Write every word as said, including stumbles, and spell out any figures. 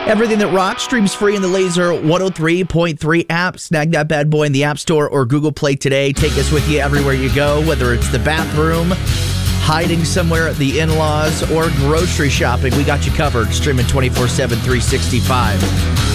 Everything that rocks streams free in the Laser one oh three point three app. Snag that bad boy in the App Store or Google Play today. Take us with you everywhere you go, whether it's the bathroom, hiding somewhere at the in-laws, or grocery shopping. We got you covered. Streaming twenty-four seven, three sixty-five.